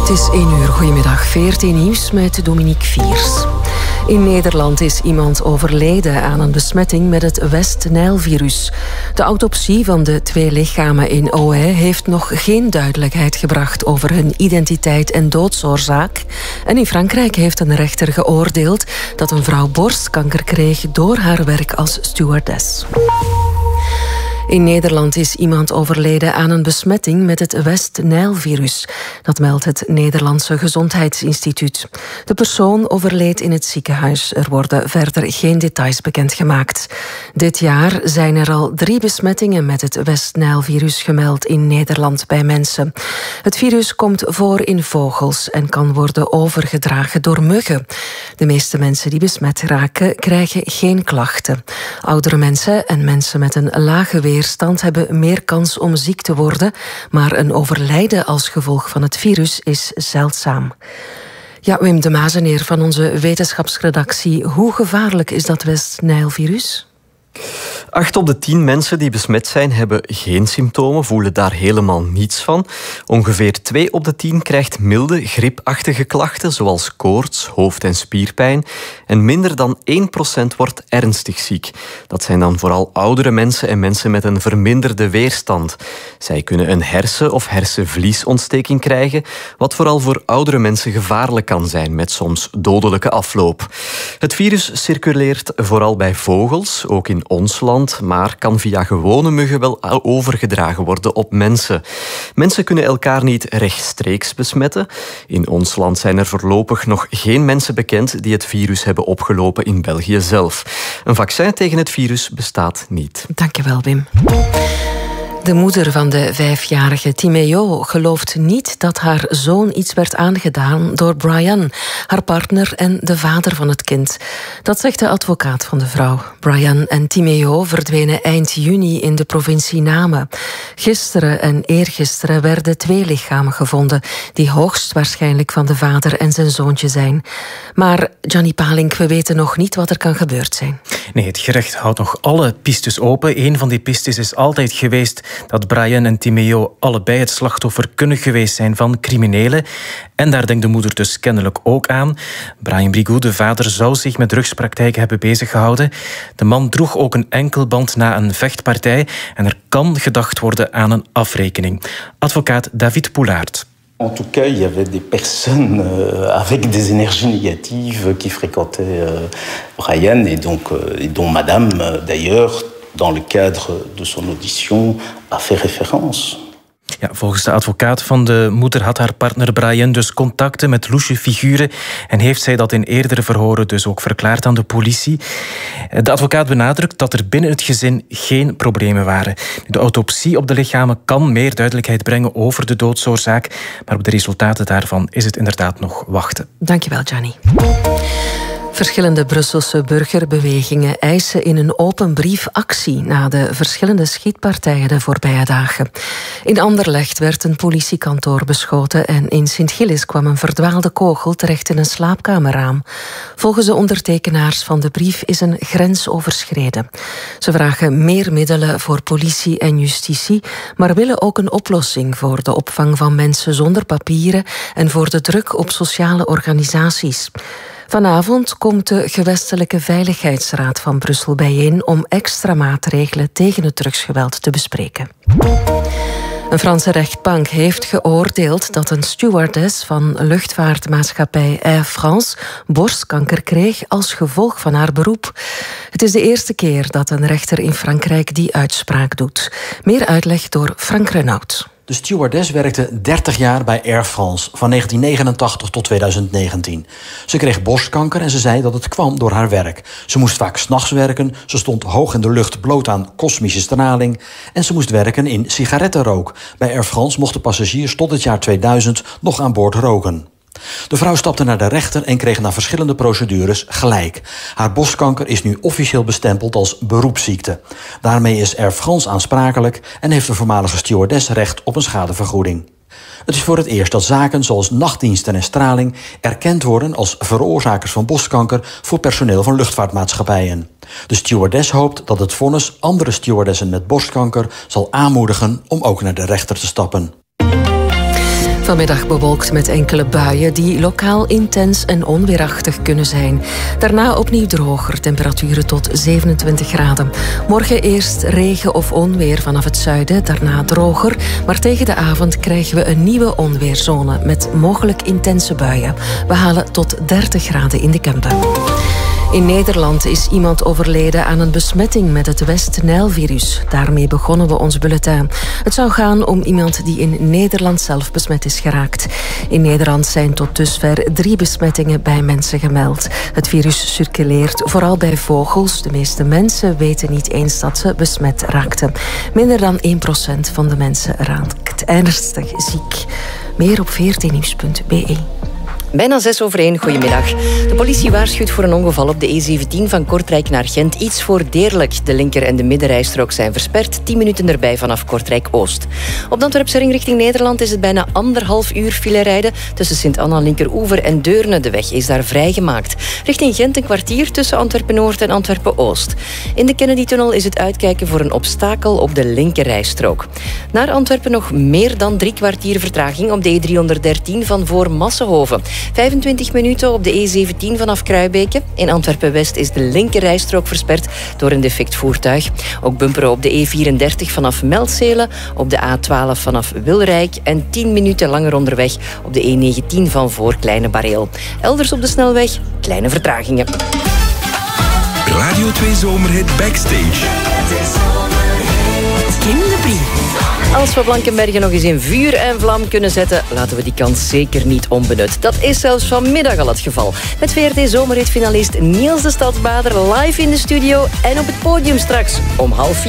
is 1 uur. Goedemiddag, VRT Nieuws met Dominique Viers. In Nederland is iemand overleden aan een besmetting met het West-Nijl-virus. De autopsie van de 2 lichamen in OE heeft nog geen duidelijkheid gebracht over hun identiteit en doodsoorzaak. En in Frankrijk heeft een rechter geoordeeld dat een vrouw borstkanker kreeg door haar werk als stewardess. In Nederland is iemand overleden aan een besmetting met het West-Nijl-virus. Dat meldt het Nederlandse Gezondheidsinstituut. De persoon overleed in het ziekenhuis. Er worden verder geen details bekendgemaakt. Dit jaar zijn er al 3 besmettingen met het West-Nijl-virus gemeld in Nederland bij mensen. Het virus komt voor in vogels en kan worden overgedragen door muggen. De meeste mensen die besmet raken krijgen geen klachten. Oudere mensen en mensen met een lage weerstand hebben meer kans om ziek te worden, maar een overlijden als gevolg van het virus is zeldzaam. Ja, Wim de Mazeneer van onze wetenschapsredactie. Hoe gevaarlijk is dat West-Nijl-virus? 8 op de 10 mensen die besmet zijn, hebben geen symptomen, voelen daar helemaal niets van. Ongeveer 2 op de 10 krijgt milde, griepachtige klachten, zoals koorts, hoofd- en spierpijn. En minder dan 1% wordt ernstig ziek. Dat zijn dan vooral oudere mensen en mensen met een verminderde weerstand. Zij kunnen een of hersenvliesontsteking krijgen, wat vooral voor oudere mensen gevaarlijk kan zijn, met soms dodelijke afloop. Het virus circuleert vooral bij vogels, ook in ons land, maar kan via gewone muggen wel overgedragen worden op mensen. Mensen kunnen elkaar niet rechtstreeks besmetten. In ons land zijn er voorlopig nog geen mensen bekend die het virus hebben opgelopen in België zelf. Een vaccin tegen het virus bestaat niet. Dankjewel, Wim. De moeder van de 5-jarige Timeo gelooft niet dat haar zoon iets werd aangedaan door Brian, haar partner en de vader van het kind. Dat zegt de advocaat van de vrouw. Brian en Timeo verdwenen eind juni in de provincie Namen. Gisteren en eergisteren werden 2 lichamen gevonden, die hoogstwaarschijnlijk van de vader en zijn zoontje zijn. Maar Gianni Palink, we weten nog niet wat er kan gebeurd zijn. Nee, het gerecht houdt nog alle pistes open. Een van die pistes is altijd geweest dat Brian en Timeo allebei het slachtoffer kunnen geweest zijn van criminelen. En daar denkt de moeder dus kennelijk ook aan. Brian Brigou, de vader, zou zich met drugspraktijken hebben beziggehouden. De man droeg ook een enkelband na een vechtpartij en er kan gedacht worden aan een afrekening. Advocaat David Poulaert. En tout cas, il y avait des personnes avec des énergies négatives qui fréquentaient Brian et dont madame, d'ailleurs, dans le cadre de son audition, a fait référence. Ja, volgens de advocaat van de moeder had haar partner Brian dus contacten met loesje figuren en heeft zij dat in eerdere verhoren dus ook verklaard aan de politie. De advocaat benadrukt dat er binnen het gezin geen problemen waren. De autopsie op de lichamen kan meer duidelijkheid brengen over de doodsoorzaak, maar op de resultaten daarvan is het inderdaad nog wachten. Dankjewel, Gianni. Verschillende Brusselse burgerbewegingen eisen in een open brief actie na de verschillende schietpartijen de voorbije dagen. In Anderlecht werd een politiekantoor beschoten en in Sint-Gillis kwam een verdwaalde kogel terecht in een slaapkamerraam. Volgens de ondertekenaars van de brief is een grens overschreden. Ze vragen meer middelen voor politie en justitie, maar willen ook een oplossing voor de opvang van mensen zonder papieren en voor de druk op sociale organisaties. Vanavond komt de Gewestelijke Veiligheidsraad van Brussel bijeen om extra maatregelen tegen het drugsgeweld te bespreken. Een Franse rechtbank heeft geoordeeld dat een stewardess van luchtvaartmaatschappij Air France borstkanker kreeg als gevolg van haar beroep. Het is de eerste keer dat een rechter in Frankrijk die uitspraak doet. Meer uitleg door Frank Renaud. De stewardess werkte 30 jaar bij Air France, van 1989 tot 2019. Ze kreeg borstkanker en ze zei dat het kwam door haar werk. Ze moest vaak 's nachts werken, ze stond hoog in de lucht bloot aan kosmische straling en ze moest werken in sigarettenrook. Bij Air France mochten passagiers tot het jaar 2000 nog aan boord roken. De vrouw stapte naar de rechter en kreeg na verschillende procedures gelijk. Haar borstkanker is nu officieel bestempeld als beroepsziekte. Daarmee is Air France aansprakelijk en heeft de voormalige stewardess recht op een schadevergoeding. Het is voor het eerst dat zaken zoals nachtdiensten en straling erkend worden als veroorzakers van borstkanker voor personeel van luchtvaartmaatschappijen. De stewardess hoopt dat het vonnis andere stewardessen met borstkanker zal aanmoedigen om ook naar de rechter te stappen. Vanmiddag bewolkt met enkele buien die lokaal intens en onweerachtig kunnen zijn. Daarna opnieuw droger, temperaturen tot 27 graden. Morgen eerst regen of onweer vanaf het zuiden, daarna droger. Maar tegen de avond krijgen we een nieuwe onweerzone met mogelijk intense buien. We halen tot 30 graden in de Kempen. In Nederland is iemand overleden aan een besmetting met het West-Nijl-virus. Daarmee begonnen we ons bulletin. Het zou gaan om iemand die in Nederland zelf besmet is geraakt. In Nederland zijn tot dusver 3 besmettingen bij mensen gemeld. Het virus circuleert vooral bij vogels. De meeste mensen weten niet eens dat ze besmet raakten. Minder dan 1% van de mensen raakt ernstig ziek. Meer op 14nieuws.be. Bijna 1:06. Goedemiddag. De politie waarschuwt voor een ongeval op de E17 van Kortrijk naar Gent. Iets voor deerlijk. De linker- en de middenrijstrook zijn versperd. 10 minuten erbij vanaf Kortrijk-Oost. Op de Antwerpse ring richting Nederland is het bijna 1,5 uur file rijden tussen Sint-Anna, Linkeroever en Deurne. De weg is daar vrijgemaakt. Richting Gent een kwartier tussen Antwerpen-Noord en Antwerpen-Oost. In de Kennedy-tunnel is het uitkijken voor een obstakel op de linkerrijstrook. Naar Antwerpen nog meer dan 3 kwartier vertraging op de E313 van voor Massenhoven. 25 minuten op de E17 vanaf Kruibeke. In Antwerpen-West is de linkerrijstrook versperd door een defect voertuig. Ook bumperen op de E34 vanaf Meldzelen, op de A12 vanaf Wilrijk en 10 minuten langer onderweg op de E19 van voor Kleine Bareel. Elders op de snelweg kleine vertragingen. Radio 2 Zomerhit Backstage. Kim de Brie. Als we Blankenbergen nog eens in vuur en vlam kunnen zetten, laten we die kans zeker niet onbenut. Dat is zelfs vanmiddag al het geval. Met VRT Zomerhit-finalist Niels de Stadsbader live in de studio en op het podium straks om 3:30.